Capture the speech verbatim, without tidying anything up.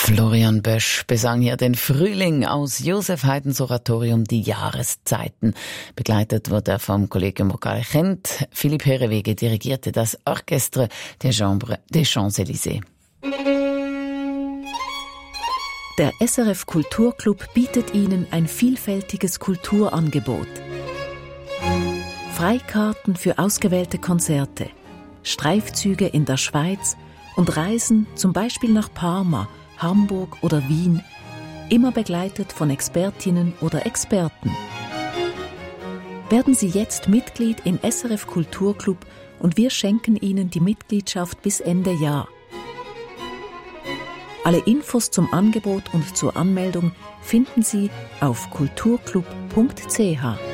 Florian Bösch besang hier den Frühling aus Josef Haydns Oratorium Die Jahreszeiten. Begleitet wurde er vom Collegium Vocale Gent. Philipp Herrewege dirigierte das Orchestre des Champs-Élysées. Der S R F Kulturclub bietet Ihnen ein vielfältiges Kulturangebot. Freikarten für ausgewählte Konzerte, Streifzüge in der Schweiz und Reisen zum Beispiel nach Parma, Hamburg oder Wien, immer begleitet von Expertinnen oder Experten. Werden Sie jetzt Mitglied im S R F Kulturclub und wir schenken Ihnen die Mitgliedschaft bis Ende Jahr. Alle Infos zum Angebot und zur Anmeldung finden Sie auf kulturclub punkt c h.